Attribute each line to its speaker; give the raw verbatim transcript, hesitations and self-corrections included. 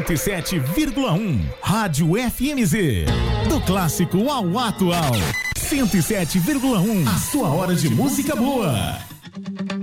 Speaker 1: cento e sete vírgula um. Rádio F M Z. Do clássico ao atual. cento e sete vírgula um. A sua hora de música boa.